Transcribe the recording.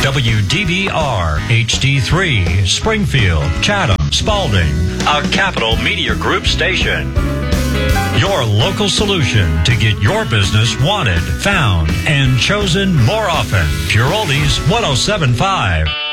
WDVR HD3, Springfield, Chatham, Spalding, a Capital Media Group station. Your local solution to get your business wanted, found, and chosen more often. Pure Oldies 107.5.